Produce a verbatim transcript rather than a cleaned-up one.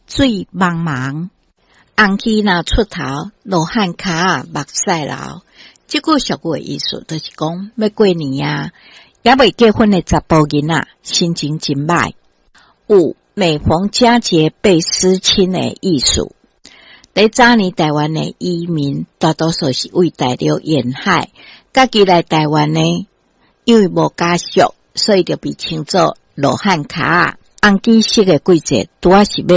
水茫茫，红旗若出头，罗汉脚啊目屎流。这句俗语的意思就是讲，要过年啊，也未结婚的查甫囡仔心情真歹。五、每逢佳节倍思亲的意思。在早年台湾的移民大多数是为大陆沿海，家己来台湾呢，因为无家属，所以就被称作罗汉脚啊。红旗色的季节，拄仔是要